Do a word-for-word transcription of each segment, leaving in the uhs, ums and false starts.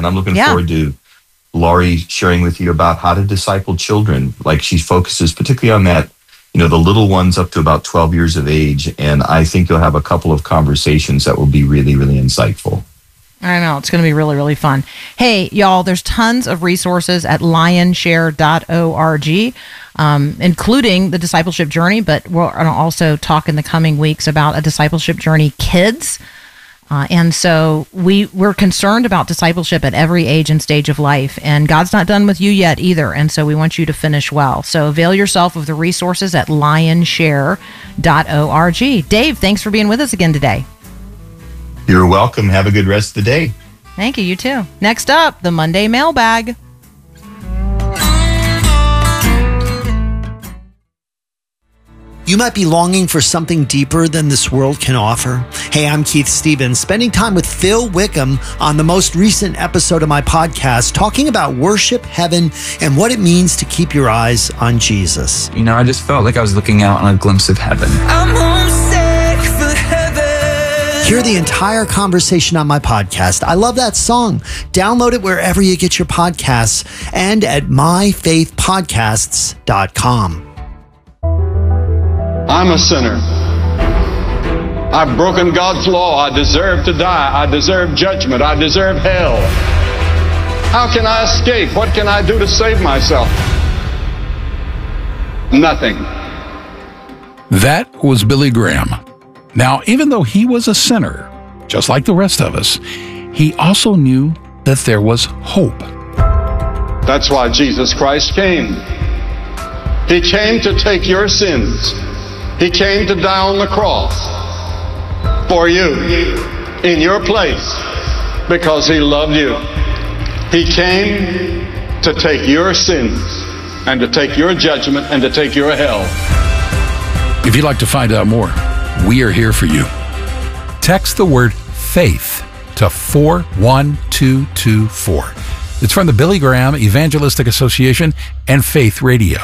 And I'm looking Yeah. forward to Laurie sharing with you about how to disciple children. Like she focuses particularly on that, you know, the little ones up to about twelve years of age. And I think you'll have a couple of conversations that will be really, really insightful. I know. It's going to be really, really fun. Hey, y'all, there's tons of resources at lionshare dot org, um, including the discipleship journey, but we're going to also talk in the coming weeks about a discipleship journey kids. Uh, and so we, we're concerned about discipleship at every age and stage of life, and God's not done with you yet either, and so we want you to finish well. So avail yourself of the resources at lionshare dot org. Dave, thanks for being with us again today. You're welcome. Have a good rest of the day. Thank you. You too. Next up, the Monday mailbag. You might be longing for something deeper than this world can offer. Hey, I'm Keith Stevens, spending time with Phil Wickham on the most recent episode of my podcast, talking about worship, heaven, and what it means to keep your eyes on Jesus. You know, I just felt like I was looking out on a glimpse of heaven. I'm homesick for heaven. Hear the entire conversation on my podcast. I love that song. Download it wherever you get your podcasts and at my faith podcasts dot com. I'm a sinner. I've broken God's law. I deserve to die. I deserve judgment. I deserve hell. How can I escape? What can I do to save myself? Nothing. That was Billy Graham. Now, even though he was a sinner, just like the rest of us, he also knew that there was hope. That's why Jesus Christ came. He came to take your sins. He came to die on the cross for you, in your place, because he loved you. He came to take your sins and to take your judgment and to take your hell. If you'd like to find out more, we are here for you. Text the word FAITH to four one two two four. It's from the Billy Graham Evangelistic Association and Faith Radio.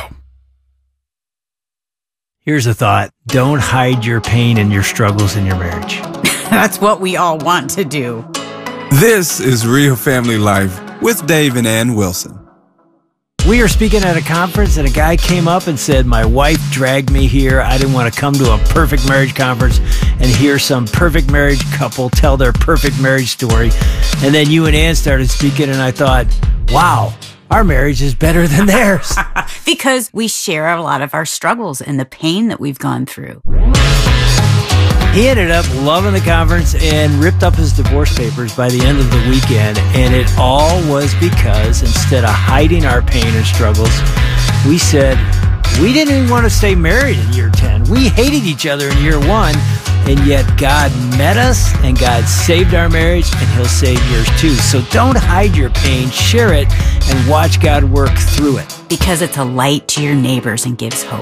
Here's a thought. Don't hide your pain and your struggles in your marriage. That's what we all want to do. This is Real Family Life with Dave and Ann Wilson. We were speaking at a conference and a guy came up and said, my wife dragged me here. I didn't want to come to a perfect marriage conference and hear some perfect marriage couple tell their perfect marriage story. And then you and Ann started speaking and I thought, wow, our marriage is better than theirs. Because we share a lot of our struggles and the pain that we've gone through. He ended up loving the conference and ripped up his divorce papers by the end of the weekend. And it all was because instead of hiding our pain and struggles, we said, we didn't even want to stay married in year ten. We hated each other in year one. And yet God met us and God saved our marriage and he'll save yours too. So don't hide your pain, share it, and watch God work through it. Because it's a light to your neighbors and gives hope.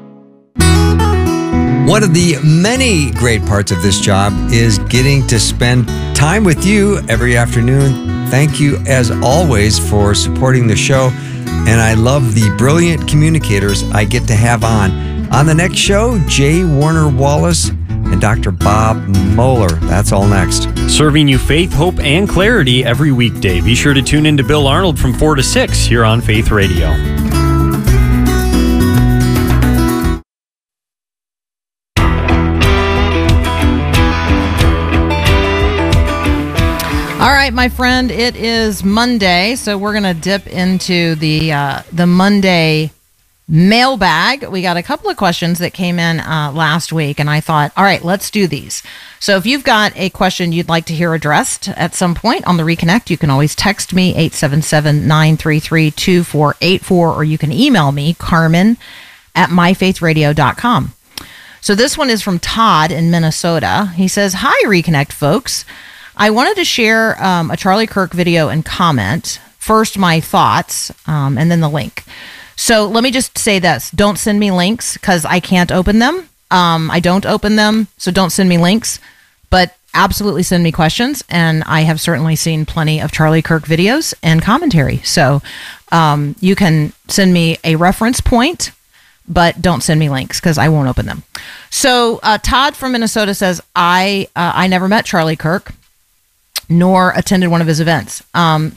One of the many great parts of this job is getting to spend time with you every afternoon. Thank you, as always, for supporting the show. And I love the brilliant communicators I get to have on. On the next show, J. Warner Wallace and Doctor Bob Moeller. That's all next. Serving you faith, hope, and clarity every weekday. Be sure to tune in to Bill Arnold from four to six here on Faith Radio. All right, my friend, it is Monday, so we're going to dip into the uh, the Monday mailbag. We got a couple of questions that came in uh, last week, and I thought, all right, let's do these. So if you've got a question you'd like to hear addressed at some point on the Reconnect, you can always text me, eight seven seven, nine three three, two four eight four, or you can email me, Carmen at my faith radio dot com. So this one is from Todd in Minnesota. He says, hi, Reconnect folks. I wanted to share um, a Charlie Kirk video and comment. First, my thoughts, um, and then the link. So let me just say this. Don't send me links because I can't open them. Um, I don't open them, so don't send me links. But absolutely send me questions, and I have certainly seen plenty of Charlie Kirk videos and commentary. So um, you can send me a reference point, but don't send me links because I won't open them. So uh, Todd from Minnesota says, I uh, I never met Charlie Kirk, nor attended one of his events. Um,